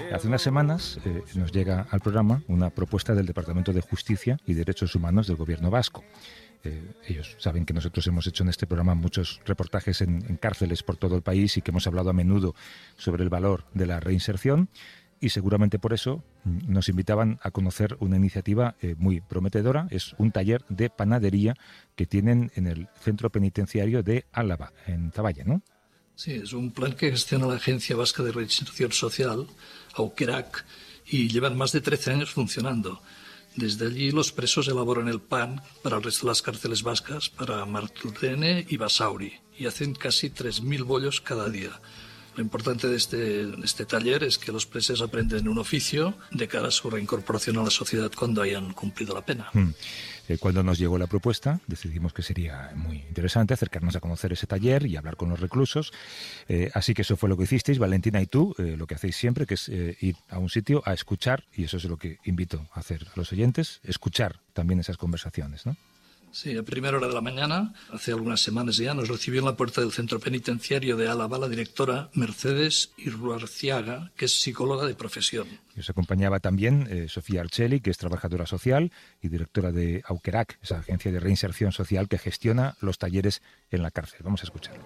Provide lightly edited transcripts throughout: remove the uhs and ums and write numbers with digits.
Hace unas semanas nos llega al programa una propuesta del Departamento de Justicia y Derechos Humanos del Gobierno vasco. Ellos saben que nosotros hemos hecho en este programa muchos reportajes en cárceles por todo el país y que hemos hablado a menudo sobre el valor de la reinserción, y seguramente por eso nos invitaban a conocer una iniciativa muy prometedora. Es un taller de panadería que tienen en el centro penitenciario de Álava, en Zavalla, ¿no? Sí, es un plan que gestiona la Agencia Vasca de Reinserción Social, Aukerak, y llevan más de 13 años funcionando. Desde allí los presos elaboran el pan para el resto de las cárceles vascas, para Marturene y Basauri, y hacen casi 3.000 bollos cada día. Lo importante de este taller es que los presos aprenden un oficio de cara a su reincorporación a la sociedad cuando hayan cumplido la pena. Cuando nos llegó la propuesta, decidimos que sería muy interesante acercarnos a conocer ese taller y hablar con los reclusos. Así que eso fue lo que hicisteis, Valentina y tú, lo que hacéis siempre, que es ir a un sitio a escuchar, y eso es lo que invito a hacer a los oyentes, escuchar también esas conversaciones, ¿no? Sí, a primera hora de la mañana, hace algunas semanas ya, nos recibió en la puerta del centro penitenciario de Álava la directora Mercedes Irruarciaga, que es psicóloga de profesión. Y os acompañaba también Sofía Archeli, que es trabajadora social y directora de Aukerak, esa agencia de reinserción social que gestiona los talleres en la cárcel. Vamos a escucharlo.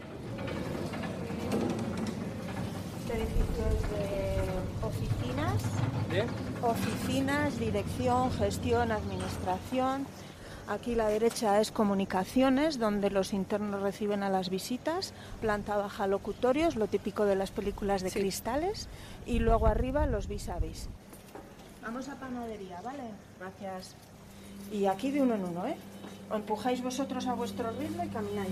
Servicios de oficinas, oficinas, dirección, gestión, administración. Aquí la derecha es comunicaciones, donde los internos reciben a las visitas, planta baja locutorios, lo típico de las películas de cristales, y luego arriba los vis-a-vis. Vamos a panadería, ¿vale? Gracias. Y aquí de uno en uno, ¿eh? O empujáis vosotros a vuestro ritmo y camináis.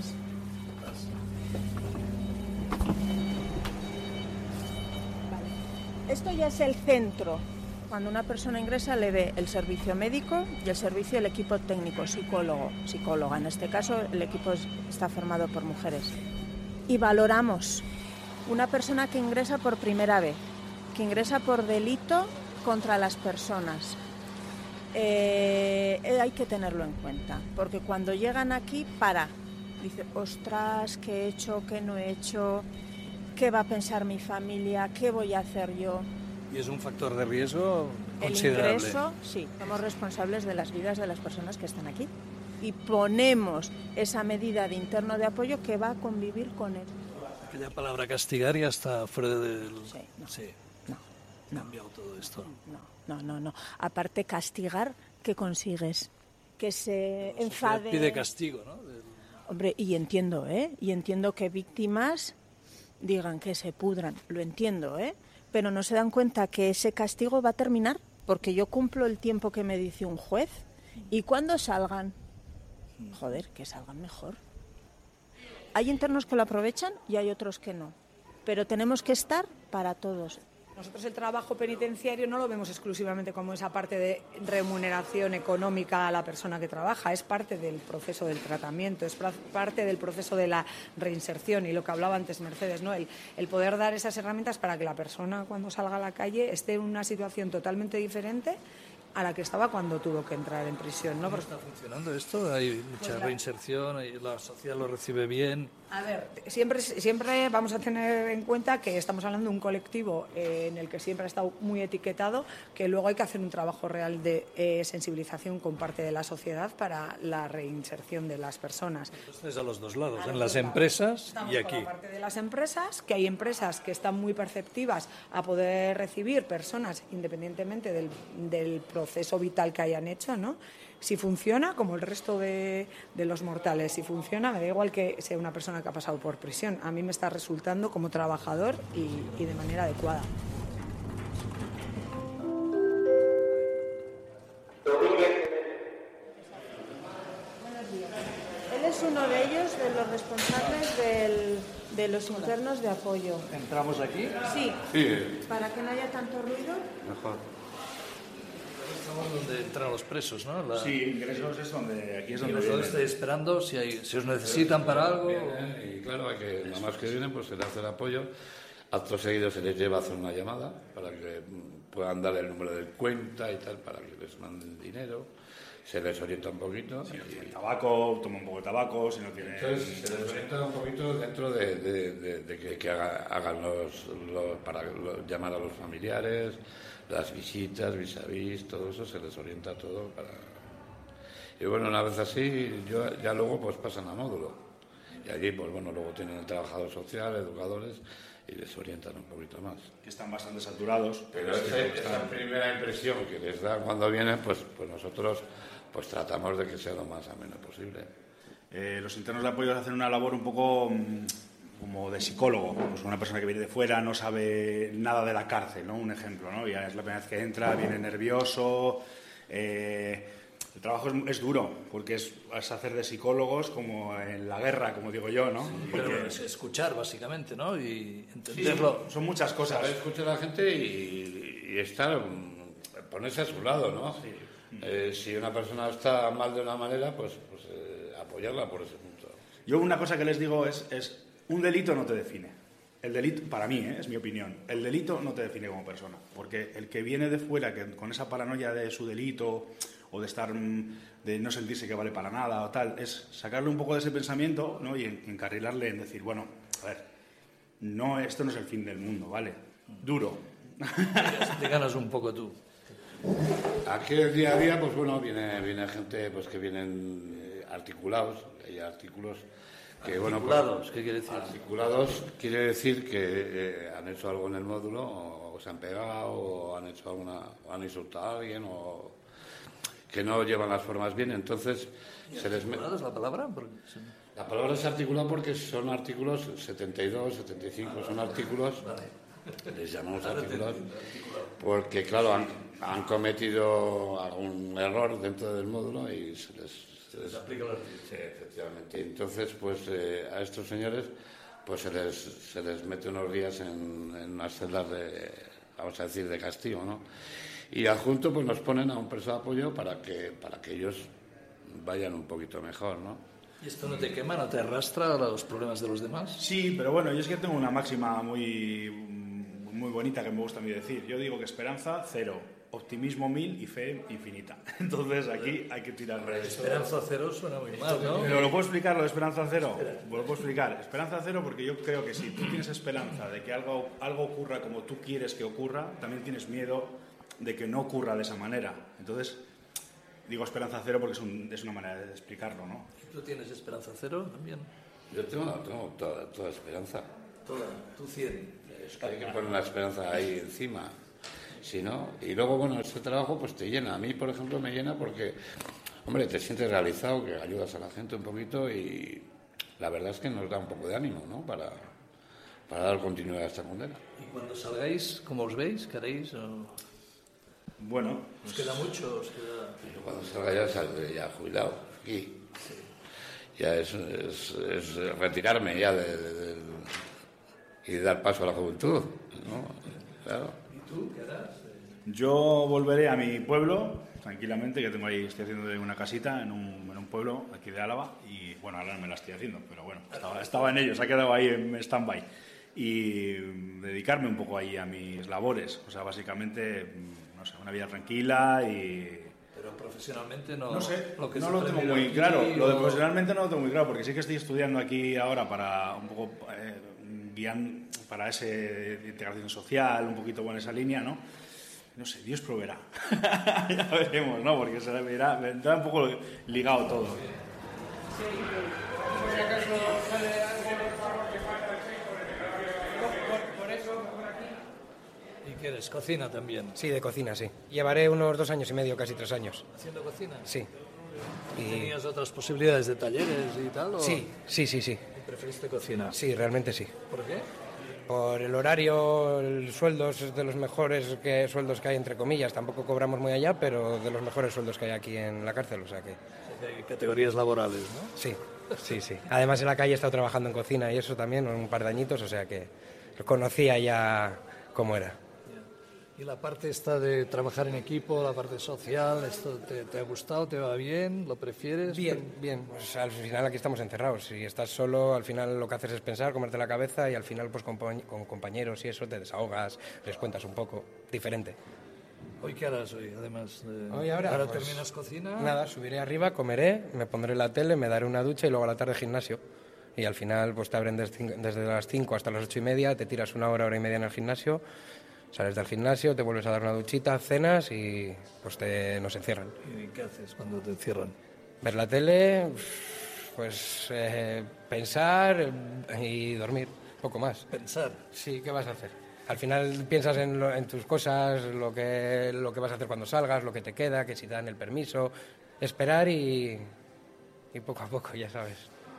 Vale. Esto ya es el centro. Cuando una persona ingresa le ve el servicio médico y el servicio del equipo técnico, psicóloga. En este caso el equipo está formado por mujeres. Y valoramos una persona que ingresa por primera vez, que ingresa por delito contra las personas. Hay que tenerlo en cuenta, porque cuando llegan aquí dice, ostras, ¿qué he hecho? ¿Qué no he hecho? ¿Qué va a pensar mi familia? ¿Qué voy a hacer yo? Y es un factor de riesgo considerable. El ingreso, sí, somos responsables de las vidas de las personas que están aquí y ponemos esa medida de interno de apoyo que va a convivir con él. Aquella palabra castigar ya está fuera del... No. Cambiado todo esto. No. Aparte, castigar, ¿qué consigues? Que se enfade... Pide castigo, ¿no? Hombre, y entiendo, Y entiendo que víctimas digan que se pudran, lo entiendo, Pero no se dan cuenta que ese castigo va a terminar, porque yo cumplo el tiempo que me dice un juez, y cuando salgan, que salgan mejor. Hay internos que lo aprovechan y hay otros que no, pero tenemos que estar para todos. Nosotros el trabajo penitenciario no lo vemos exclusivamente como esa parte de remuneración económica a la persona que trabaja, es parte del proceso del tratamiento, es parte del proceso de la reinserción, y lo que hablaba antes Mercedes, ¿no? El poder dar esas herramientas para que la persona cuando salga a la calle esté en una situación totalmente diferente a la que estaba cuando tuvo que entrar en prisión, ¿no? ¿Cómo está funcionando esto? ¿Hay mucha reinserción? ¿La sociedad lo recibe bien? A ver, siempre vamos a tener en cuenta que estamos hablando de un colectivo en el que siempre ha estado muy etiquetado, que luego hay que hacer un trabajo real de sensibilización con parte de la sociedad para la reinserción de las personas. Entonces a los dos lados, en las empresas y aquí. Por la parte de las empresas, que hay empresas que están muy perceptivas a poder recibir personas independientemente del proceso vital que hayan hecho, ¿no? Si funciona, como el resto de los mortales, si funciona, me da igual que sea una persona que ha pasado por prisión. A mí me está resultando como trabajador y de manera adecuada. Él es uno de ellos, de los responsables de los internos de apoyo. ¿Entramos aquí? Sí. Para que no haya tanto ruido. Mejor. Estamos donde entran los presos, ¿no? Sí, ingresos es donde... Aquí es donde... Yo estoy esperando si os necesitan para algo. Y claro, hay que, nada más que vienen, pues se le hace el apoyo. Acto seguido se les lleva a hacer una llamada para que puedan dar el número de cuenta y tal, para que les manden dinero. Se les orienta un poquito. Si no tienen tabaco, toma un poco de tabaco, si no tienen... Entonces se les orienta un poquito dentro de que hagan para llamar a los familiares, las visitas, vis-a-vis, todo eso se les orienta todo para... Y bueno, una vez así, ya luego pues pasan a módulo. Y allí, pues bueno, luego tienen el trabajador social, educadores, y les orientan un poquito más. Que están bastante saturados. Pero esa primera impresión que les da cuando vienen, pues nosotros pues tratamos de que sea lo más ameno posible. Los internos de apoyo hacen una labor un poco como de psicólogo. Pues una persona que viene de fuera no sabe nada de la cárcel, ¿no? Un ejemplo, ¿no? Ya es la primera vez que entra, viene nervioso. El trabajo es duro, porque es hacer de psicólogos como en la guerra, como digo yo, ¿no? Sí, pero es escuchar, básicamente, ¿no? Y entenderlo. Sí, son muchas cosas. Saber escuchar a la gente y estar, ponerse a su lado, ¿no? Sí. Si una persona está mal de una manera, pues apoyarla por ese punto. Yo una cosa que les digo es un delito no te define. El delito, para mí, es mi opinión, el delito no te define como persona, porque el que viene de fuera con esa paranoia de su delito o de no sentirse que vale para nada o tal, es sacarle un poco de ese pensamiento, ¿no? Y encarrilarle en decir, bueno, a ver, esto no es el fin del mundo, ¿vale? Duro. Díganos un poco tú. Aquí el día a día, pues bueno, viene gente pues que vienen articulados, hay artículos que, ¿Articulados? Pues, ¿Qué quiere decir? Articulados quiere decir que han hecho algo en el módulo, o se han pegado, o han hecho o han insultado a alguien, o que no llevan las formas bien, entonces se les mete. ¿Es la palabra? La palabra es articulado porque son artículos 72, 75, son artículos, les llamamos artículos, porque claro, han cometido algún error dentro del módulo y se les aplica el artículo. Sí, efectivamente. Entonces, pues a estos señores pues se les mete unos días en unas celdas de, vamos a decir, de castigo, ¿no? Y adjunto pues nos ponen a un preso de apoyo para que ellos vayan un poquito mejor, ¿no? ¿Y esto no te quema, no te arrastra a los problemas de los demás? Sí, pero bueno, yo es que tengo una máxima muy bonita que me gusta a mí decir. Yo digo que esperanza, 0, optimismo 1000 y fe infinita. Entonces aquí hay que tirar. Esperanza 0 suena muy mal, ¿no? ¿Pero lo puedo explicar lo de esperanza 0? Lo puedo explicar. Esperanza 0 porque yo creo que si tú tienes esperanza de que algo ocurra como tú quieres que ocurra, también tienes miedo de que no ocurra de esa manera. Entonces, digo esperanza 0 porque es una manera de explicarlo, ¿no? ¿Tú tienes esperanza 0 también? Yo tengo toda esperanza. Toda, tú 100. Es que hay que poner la esperanza ahí encima. Si no, y luego, bueno, este trabajo pues te llena. A mí, por ejemplo, me llena porque, hombre, te sientes realizado, que ayudas a la gente un poquito y la verdad es que nos da un poco de ánimo, ¿no? Para dar continuidad a esta condena. ¿Y cuando salgáis, cómo os veis? ¿Qué haréis? Bueno, ¿Os queda mucho? Yo cuando salga ya saldré ya jubilado aquí. Sí. Ya es retirarme ya y dar paso a la juventud, ¿no? Claro. ¿Y tú qué harás? Yo volveré a mi pueblo, tranquilamente, que tengo ahí, estoy haciendo una casita en un pueblo aquí de Álava y, bueno, ahora no me la estoy haciendo, pero bueno, estaba en ello, se ha quedado ahí en stand-by. Y dedicarme un poco ahí a mis labores, o sea, básicamente, no sé, una vida tranquila y... Pero profesionalmente no... No sé, lo que no lo tengo muy claro, lo de profesionalmente no lo tengo muy claro, porque sí que estoy estudiando aquí ahora para un poco... para ese integración social, un poquito en esa línea, ¿no? No sé, Dios proveerá. Ya veremos, ¿no? Porque vendrá un poco ligado todo. ¿Y qué eres? ¿Cocina también? Sí, de cocina, sí. Llevaré unos 2 años y medio, casi 3 años. ¿Haciendo cocina? Sí. ¿Tenías otras posibilidades de talleres y tal? ¿O? Sí. ¿Y preferiste cocina? Sí, realmente sí. ¿Por qué? Por el horario, el sueldo es de los mejores sueldos que hay, entre comillas. Tampoco cobramos muy allá, pero de los mejores sueldos que hay aquí en la cárcel, o sea que... Hay categorías laborales, ¿no? Sí. Además en la calle he estado trabajando en cocina y eso también, un par de añitos, o sea que conocía ya cómo era. ¿Y la parte esta de trabajar en equipo, la parte social, esto te ha gustado, te va bien, lo prefieres? Bien. Pues al final aquí estamos encerrados. Si estás solo, al final lo que haces es pensar, comerte la cabeza y al final pues con compañeros y eso te desahogas, les cuentas un poco. Diferente. ¿Hoy qué harás hoy, además? Hoy ahora pues, terminas cocina. Nada, subiré arriba, comeré, me pondré la tele, me daré una ducha y luego a la tarde gimnasio. Y al final pues te abren desde las 5 hasta las 8:30, te tiras una hora y media en el gimnasio. Sales del gimnasio, te vuelves a dar una duchita, cenas y pues nos encierran. ¿Y qué haces cuando te encierran? Ver la tele, pues pensar y dormir, poco más. ¿Pensar? Sí, ¿qué vas a hacer? Al final piensas en tus cosas, lo que vas a hacer cuando salgas, lo que te queda, que si te dan el permiso, esperar y poco a poco, ya sabes.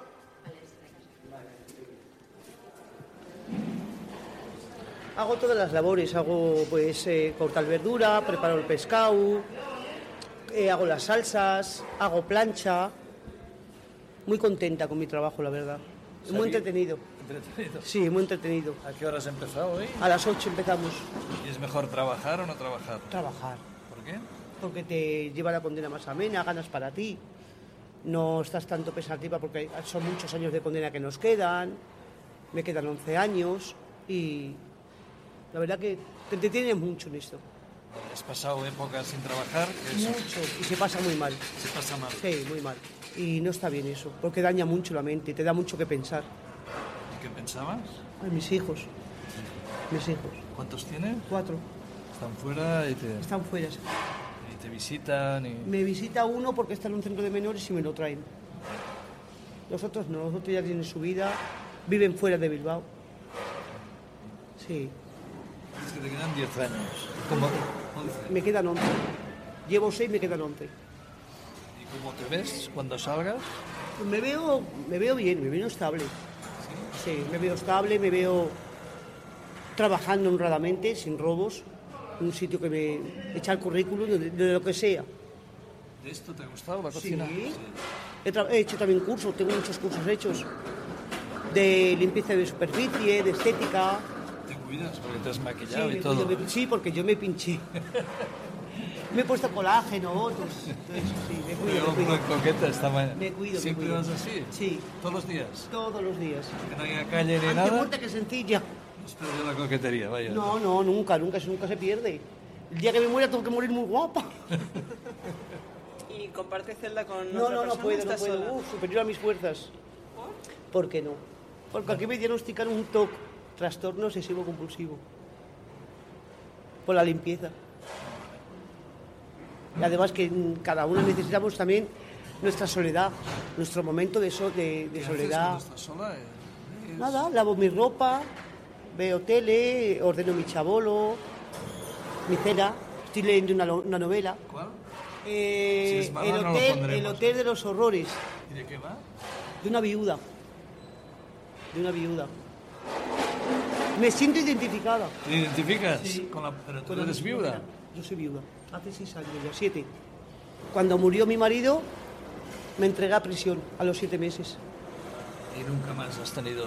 Hago todas las labores, hago pues cortar verdura, preparo el pescado, hago las salsas, hago plancha. Muy contenta con mi trabajo, la verdad. Es muy entretenido. ¿Entretenido? Sí, muy entretenido. ¿A qué hora has empezado hoy? A las 8 empezamos. ¿Y es mejor trabajar o no trabajar? Trabajar. ¿Por qué? Porque te lleva la condena más amena, ganas para ti. No estás tanto pensativa porque son muchos años de condena que nos quedan. Me quedan 11 años y la verdad que te entretienes mucho en esto. ¿Has pasado épocas sin trabajar? Mucho, y se pasa muy mal. Se pasa mal. Sí, muy mal. Y no está bien eso, porque daña mucho la mente, te da mucho que pensar. ¿Y qué pensabas? Ay, mis hijos. Mis hijos. ¿Cuántos tienes? 4. Están fuera y Están fuera. y te visitan y... Me visita uno porque está en un centro de menores y me lo traen. Los otros no, los otros ya tienen su vida, viven fuera de Bilbao. Sí. Es que te quedan 10 años. ¿Cómo? 11. Me quedan 11. Llevo 6, me quedan 11. ¿Y cómo te ves cuando salgas? Pues me veo bien, me veo estable. Sí, me veo estable, me veo trabajando honradamente, sin robos, en un sitio que me echa el currículum de lo que sea. ¿De esto te ha gustado la cocina? Sí. He hecho también cursos, tengo muchos cursos hechos de limpieza de superficie, de estética. ¿Te cuidas porque te has maquillado Sí, y todo? Sí, porque yo me pinché. Me he puesto colágeno, entonces sí, me cuido. Yo muy coqueta esta mañana. Me cuido, ¿Siempre me cuido. vas así? Sí. ¿Todos los días? Todos los días. Que no haya calle ni Antes nada. muerta que sencilla. Has perdido la coquetería, vaya. No, nunca se pierde. El día que me muera tengo que morir muy guapa. ¿Y comparte celda con No, otra no persona? puedo, no ¿Estás puedo. sola? Superior a mis fuerzas. ¿Por qué no? Porque aquí me diagnosticaron un TOC, trastorno obsesivo compulsivo. Por la limpieza. Y además que cada uno necesitamos también nuestra soledad, nuestro momento de ¿Qué soledad. haces cuando estás sola? Nada, lavo mi ropa, veo tele, ordeno mi chabolo, mi cena. Estoy leyendo una novela. ¿Cuál? Si es mala, no lo el pondremos. Hotel de los Horrores, ¿Y de qué va? de una viuda. Me siento identificada. ¿Te identificas? Sí. Pero tú Con la eres viuda. novela. Yo soy viuda. Hace 6 años, ya 7. Cuando murió mi marido, me entregué a prisión a los 7 meses. Y nunca más has tenido...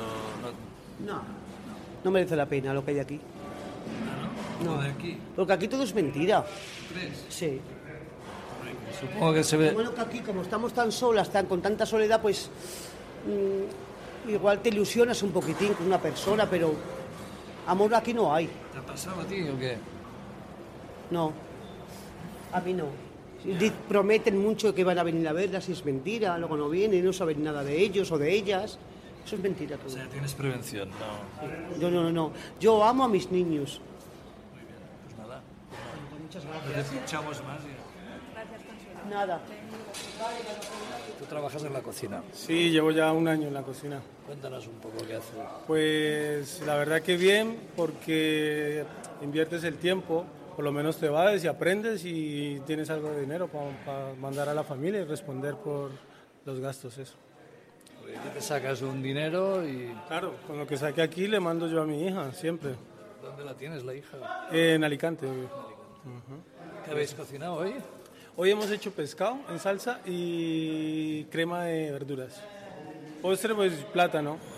No merece la pena lo que hay aquí. ¿No? ¿Lo de aquí? Porque aquí todo es mentira. ¿Crees? Sí. Supongo que se ve... Bueno, que aquí, como estamos tan solas, con tanta soledad, pues igual te ilusionas un poquitín con una persona, pero amor aquí no hay. ¿Te ha pasado a ti o qué? No, a mí no. Prometen mucho que van a venir a verlas y es mentira, luego no vienen, no saben nada de ellos o de ellas. Eso es mentira todo. O sea, tienes prevención, ¿no? No. Yo amo a mis niños. Muy bien, pues nada. Muchas No te pinchamos más. Nada. Tú trabajas en la cocina. Sí, llevo ya 1 año en la cocina. Cuéntanos un poco qué haces. Pues la verdad que bien, porque inviertes el tiempo, por lo menos te vas y aprendes y tienes algo de dinero para mandar a la familia y responder por los gastos, eso. Tú te sacas un dinero y... Claro, con lo que saque aquí le mando yo a mi hija, siempre. ¿Dónde la tienes, la hija? En Alicante. ¿Qué habéis cocinado hoy? Hoy hemos hecho pescado en salsa y crema de verduras. Postre, pues plátano.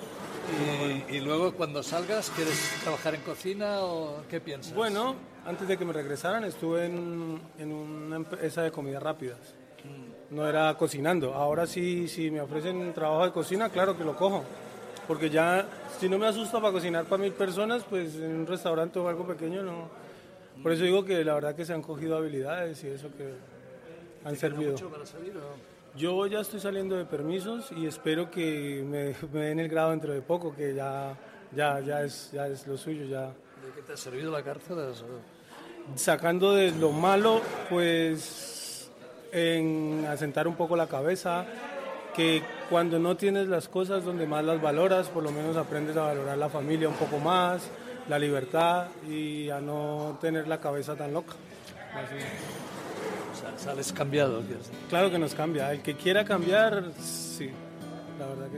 Y luego cuando salgas, ¿quieres trabajar en cocina o qué piensas? Bueno, antes de que me regresaran estuve en una empresa de comidas rápidas. No era cocinando. Ahora sí, si me ofrecen trabajo de cocina, claro que lo cojo. Porque ya, si no me asusta para cocinar para 1000 personas, pues en un restaurante o algo pequeño no. Por eso digo que la verdad que se han cogido habilidades y eso que han servido. ¿Mucho para salir o...? Yo ya estoy saliendo de permisos y espero que me den el grado dentro de poco, que ya es lo suyo. Ya. ¿De qué te ha servido la cárcel? Sacando de lo malo, pues en asentar un poco la cabeza, que cuando no tienes las cosas donde más las valoras, por lo menos aprendes a valorar la familia un poco más, la libertad y a no tener la cabeza tan loca. Así. Sales cambiado. Claro que nos cambia. El que quiera cambiar, sí, la verdad que